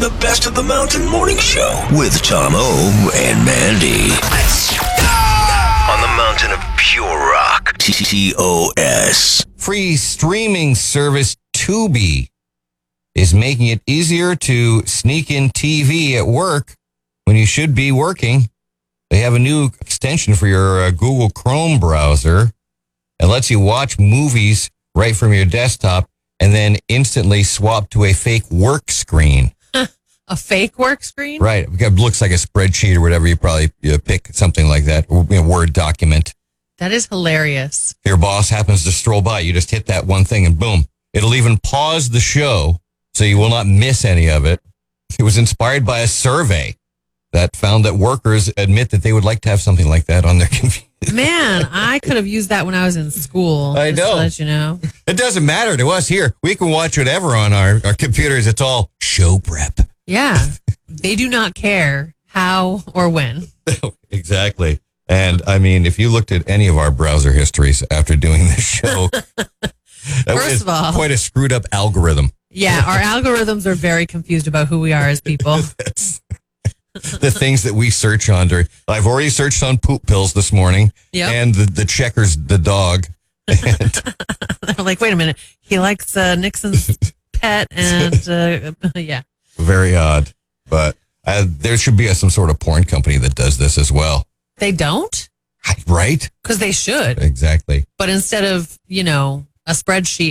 the Best of the Mountain Morning Show with Tom O and Mandy. Let's go! On the mountain of pure rock. TOS. Free streaming service Tubi is making it easier to sneak in TV at work when you should be working. They have a new extension for your Google Chrome browser. It lets you watch movies right from your desktop and then instantly swap to a fake work screen. A fake work screen? Right. It looks like a spreadsheet or whatever. You probably pick something like that, a Word document. That is hilarious. If your boss happens to stroll by, you just hit that one thing and boom. It'll even pause the show so you will not miss any of it. It was inspired by a survey that found that workers admit that they would like to have something like that on their computer. Man, I could have used that when I was in school. I know. To let you know. It doesn't matter to us here. We can watch whatever on our computers. It's all show prep. Yeah. They do not care how or when. Exactly. And I mean, if you looked at any of our browser histories after doing this show, First of all, quite a screwed up algorithm. Yeah, our algorithms are very confused about who we are as people. The things that we search on. I've already searched on poop pills this morning. Yep. And the Checkers, the dog. And I'm like, wait a minute. He likes Nixon's pet and yeah. Very odd. But there should be some sort of porn company that does this as well. They don't? Right? Because they should. Exactly. But instead of, a spreadsheet